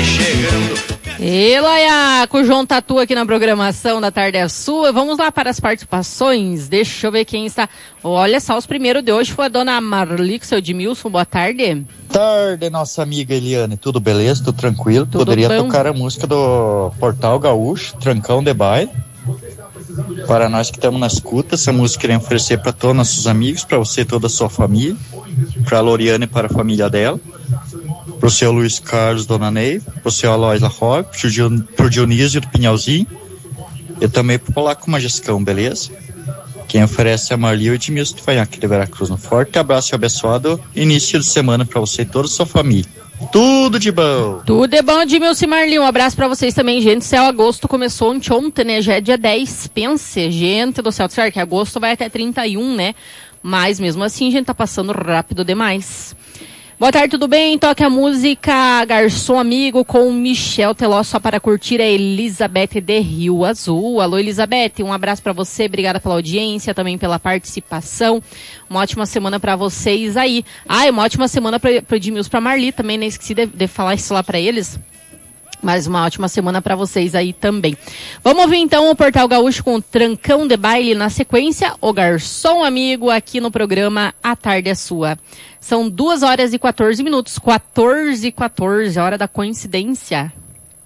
E Laiaco, o João Tatu aqui na programação da Tarde é Sua. Vamos lá para as participações. Deixa eu ver quem está. Olha só, os primeiros de hoje foi a dona Marli, com seu Edmilson. Boa tarde. Tarde, nossa amiga Eliane. Tudo beleza? Tudo tranquilo? Tudo Poderia bom. tocar a música do Portal Gaúcho, Trancão de Baile. Para nós que estamos na escuta, essa música queremos oferecer para todos nossos amigos, para você e toda a sua família, para a Loriane e para a família dela, para o seu Luiz Carlos, dona Ney, para o seu Aloysio Larroque, para o Dionísio do Pinhalzinho e também para o Polaco Majescão, beleza? Quem oferece é a Marli e o Edmilson de Fanhaque de Veracruz. Um forte abraço e abençoado início de semana para você e toda a sua família. Tudo de bom. Tudo de bom, Edmilson e Marli. Um abraço pra vocês também, gente. Céu, agosto começou ontem, né? Já é dia 10. Pense, gente do céu. Certo que agosto vai até 31, né? Mas mesmo assim, a gente tá passando rápido demais. Boa tarde, tudo bem? Toque a música Garçom Amigo com Michel Teló, só para curtir a Elizabeth de Rio Azul. Alô, Elizabeth, um abraço para você, obrigada pela audiência, também pela participação. Uma ótima semana para vocês aí. Uma ótima semana para o Edmilson, para Marli também, né? Esqueci de falar isso lá para eles. Mas uma ótima semana para vocês aí também. Vamos ouvir então o Portal Gaúcho com o Trancão de Baile, na sequência, o Garçom Amigo aqui no programa A Tarde é Sua. São 2 horas e 14 minutos, 14 e 14, hora da coincidência.